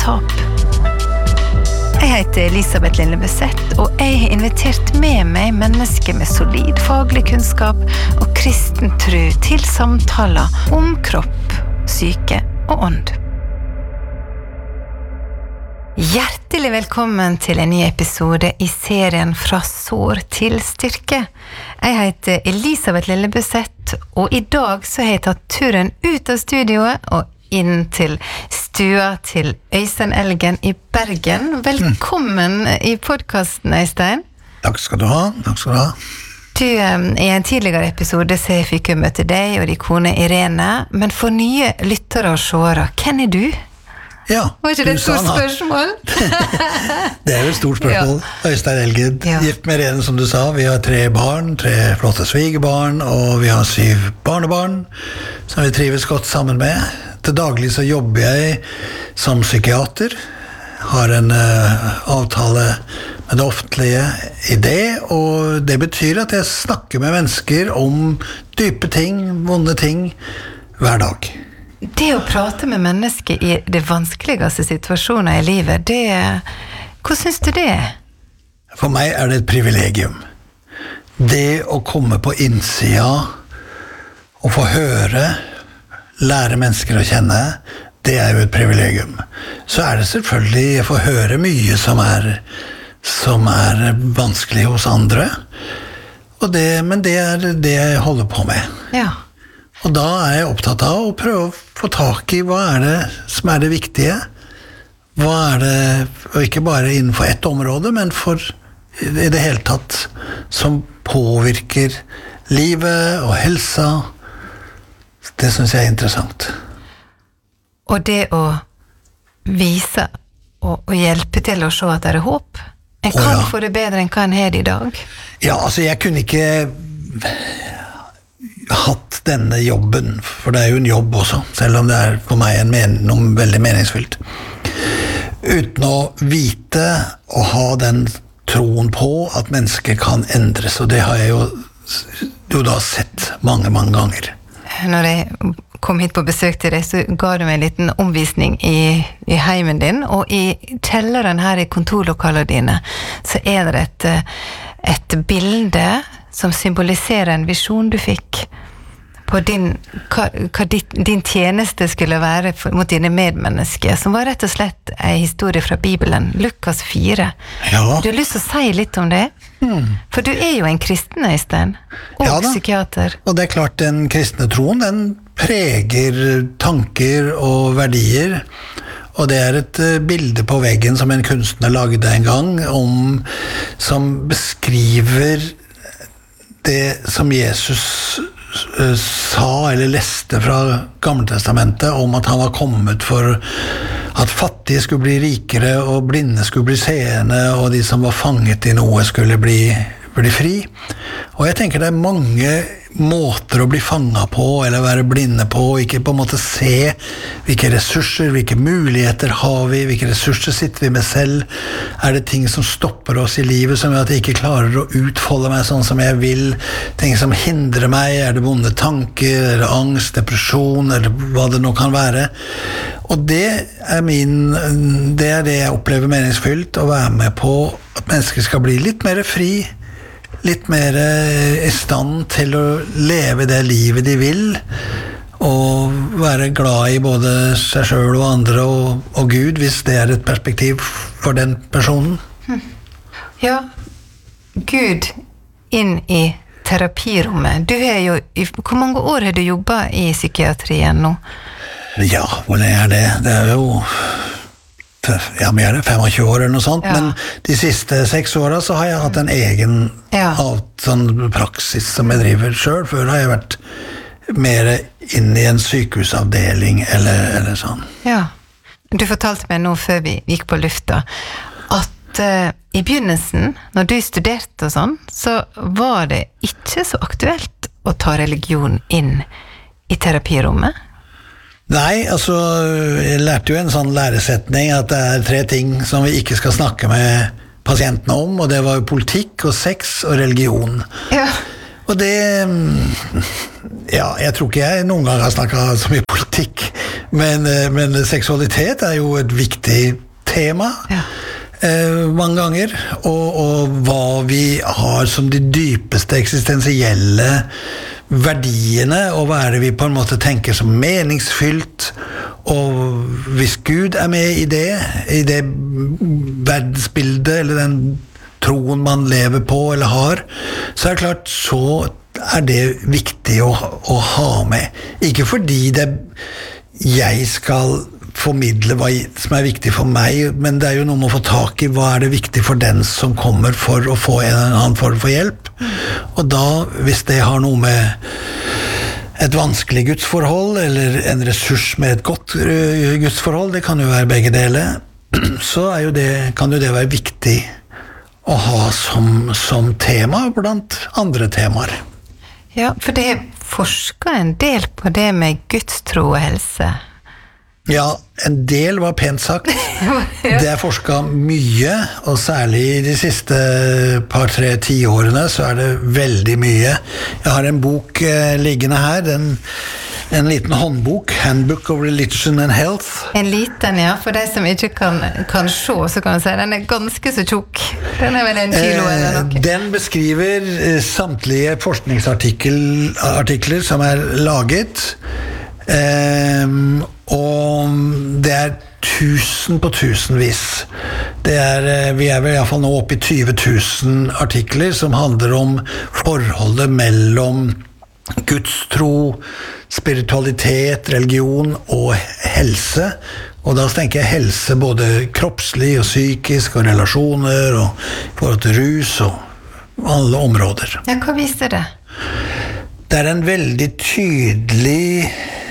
tap. Jeg heter Elisabeth Linde Besett, og jeg har invitert med meg mennesker med solid faglig kunnskap og kristen tro til samtaler om kropp, syke og ånd. Hjertelig velkommen til en ny episode i serien Fra sår til styrke. Jeg heter Elisabeth Linde Besett, og i dag så har jeg tatt turen ut av studioet og inn til stua til Øystein Elgen i Bergen. Velkommen i podcasten, Øystein. Takk skal du ha, takk skal du ha. Du, i en tidligere episode så fikk jeg møte deg og din kone Irene, men for nye lyttere og seere, hvem er du? Ja, var ikke det et stort spørsmål? Det er jo et stort spørsmål. Ja. Øystein Elgen, gift med Irene som du sa. Vi har 3 barn, 3 flotte svigerbarn, og vi har 7 barnebarn som vi trives godt sammen med. Til daglig så jobber jeg som psykiater, har en avtale med det offentlige i det, og det betyr at jeg snakker med mennesker om dype ting, vonde ting, hver dag. Det å prate med mennesker i det vanskeligste situasjoner i livet, hva synes du det er? For meg er det et privilegium. Det å komme på innsida og få høre, lære mennesker å kjenne, det er jo et privilegium. Så er det selvfølgelig, jeg får høre mye som er vanskelig hos andre, men det er det jeg holder på med. Ja. Og da er jeg opptatt av å prøve å få tak i hva er det som er det viktige. Hva er det, og ikke bare innenfor ett område, men for i det hele tatt, som påvirker livet og helsa. Det synes jeg er interessant. Og det å vise og hjelpe til å se at det er håp. En kan få det bedre enn hva en har det i dag. Ja, altså jeg kunne ikke hatt denne jobben, for det er jo en jobb også, selv om det er for meg noe veldig meningsfylt. Uten å vite og ha den troen på at mennesker kan endres, og det har jeg jo da sett mange, mange ganger. Når jeg kom hit på besøk til deg, så ga du meg en liten omvisning i heimen din, og i kjelleren her i kontorlokalene dine, så er det et bilde som symboliserer en visjon du fikk på hva din tjeneste skulle være mot dine medmennesker, som var rett og slett en historie fra Bibelen, Lukas 4. Ja. Du har lyst til å si litt om det? For du er jo en kristen, Øystein, og psykiater. Og det er klart, den kristne troen, den preger tanker og verdier, og det er et bilde på veggen som en kunstner lagde en gang, som beskriver det som Jesus sa eller leste fra Gammeltestamentet om at han var kommet for at fattige skulle bli rikere og blinde skulle bli seende og de som var fanget i noe skulle bli fri. Og jeg tenker det er mange måter å bli fanget på eller være blinde på, ikke på en måte se hvilke ressurser, hvilke muligheter har vi, hvilke ressurser sitter vi med selv, er det ting som stopper oss i livet som gjør at jeg ikke klarer å utfolde meg sånn som jeg vil, ting som hindrer meg, er det vonde tanker, eller angst, depresjon, eller hva det nå kan være. Og det er det jeg opplever meningsfylt, å være med på at mennesker skal bli litt mer fri, litt mer i stand til å leve det livet de vil, og være glad i både seg selv og andre og Gud, hvis det er et perspektiv for den personen. Ja, Gud inn i terapirommet. Du har jo, hvor mange år har du jobbet i psykiatrien nå? Ja, hvor lenge er det? Det er jo mer enn 25 år eller noe sånt, men de siste 6 årene så har jeg hatt en egen sånn praksis som jeg driver selv. Før har jeg vært mer inn i en sykehusavdeling eller sånn. Ja, du fortalte meg nå før vi gikk på lufta at i begynnelsen, når du studerte og sånn, så var det ikke så aktuelt å ta religion inn i terapirommet. Nei, altså, jeg lærte jo en sånn læresetning at det er 3 ting som vi ikke skal snakke med pasientene om, og det var jo politikk og sex og religion. Ja. Og det, jeg tror ikke jeg noen gang har snakket så mye politikk Men seksualitet jo et viktig tema mange ganger, og hva vi har som de dypeste eksistensielle verdiene, og hva det vi på en måte tenker som meningsfylt, og hvis Gud med i det verdensbildet, eller den troen man lever på eller har, så det klart, så det viktig å ha med. Ikke fordi jeg skal formidle hva som viktig for meg, men det jo noe med å få tak i hva det viktig for den som kommer for å få en eller annen form for hjelp. Og da, hvis det har noe med et vanskelig gudsforhold, eller en ressurs med et godt gudsforhold, det kan jo være begge deler, så kan jo det være viktig å ha som tema blant andre temaer. Ja, for det forsker en del på det med gudstro og helse. Ja, en del var pent sagt. Det forsket mye, og særlig i de siste par, 3-10 årene så det veldig mye. Jeg har en bok liggende her, en liten håndbok, Handbook of Religion and Health. En liten, ja, for de som ikke kan se, så kan man si, den ganske så tjukk. Den vel 1 kilo eller noe. Den beskriver samtlige forskningsartikler som laget, og det 1000 på tusenvis. Vi vel I hvert fall nå oppe I 20 000 artikler som handler om forholdet mellom gudstro, spiritualitet, religion og helse. Og da tenker jeg helse både kroppslig og psykisk og relasjoner og I forhold til rus og alle områder. Ja, hva viser det? Det en veldig tydelig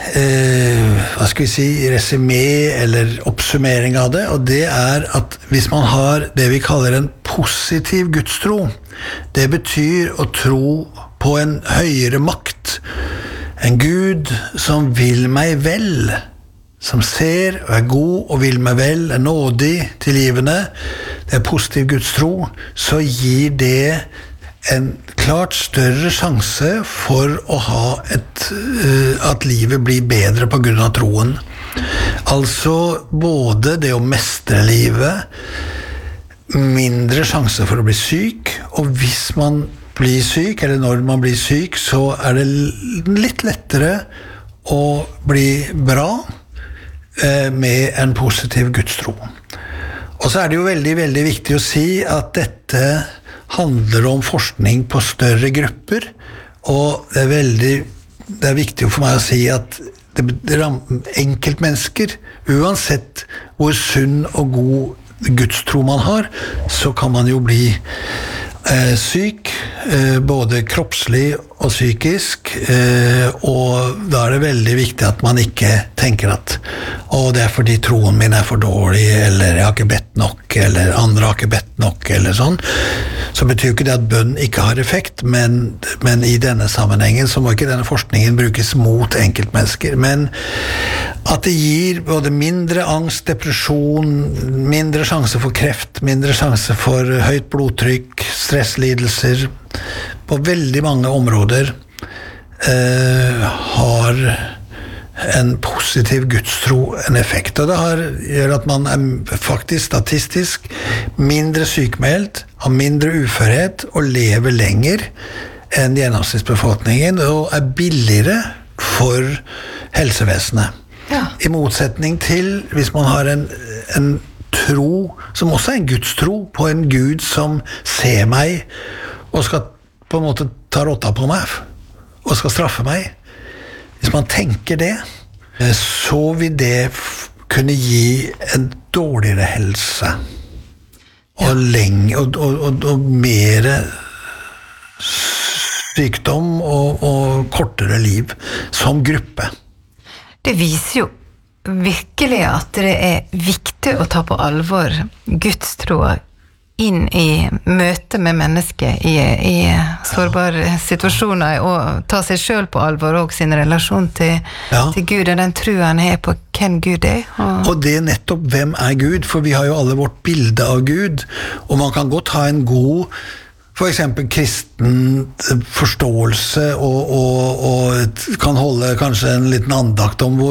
hva skal vi si, resumé eller oppsummering av det, og det at hvis man har det vi kaller en positiv gudstro, det betyr å tro på en høyere makt, en Gud som vil meg vel, som ser og god og vil meg vel, nådig, tilgivende, det positiv gudstro, så gir det en klart større sjanse for å ha at livet blir bedre på grunn av troen. Altså både det å mestre livet, mindre sjanse for å bli syk, og hvis man blir syk, eller når man blir syk, så det litt lettere å bli bra med en positiv gudstro. Og så det jo veldig, veldig viktig å si at dette handler om forskning på større grupper, og det viktig for meg å si at det rammer enkeltmennesker, uansett hvor sunn og god gudstro man har, så kan man jo bli syk, både kroppslig og psykisk, og da det veldig viktig at man ikke tenker at det fordi troen min for dårlig, eller jeg har ikke bedt nok, eller andre har ikke bedt nok, eller sånn, så betyr jo ikke det at bønn ikke har effekt, men I denne sammenhengen så må ikke denne forskningen brukes mot enkeltmennesker, men at det gir både mindre angst, depresjon, mindre sjanse for kreft, mindre sjanse for høyt blodtrykk, stresslidelser, på veldig mange områder har en positiv gudstro en effekt, og det gjør at man faktisk statistisk mindre sykmeldt, har mindre uførhet og lever lenger enn gjennomsnittsbefolkningen, og billigere for helsevesenet. Ja. I motsetning til hvis man har en tro, som også en gudstro, på en Gud som ser meg, og skal på en måte ta rotta på meg, og skal straffe meg. Hvis man tenker det, så vil det kunne gi en dårligere helse, og mer sykdom og kortere liv som gruppe. Det viser jo virkelig at det viktig å ta på alvor gudstro inn I møte med mennesker I sårbare situasjoner, og ta seg selv på alvor og sin relasjon til Gud, og den troen han har på hvem Gud og det nettopp hvem Gud, for vi har jo alle vårt bilde av Gud, og man kan godt ha en god for eksempel kristen forståelse og kan holde kanskje en liten andakt om hvor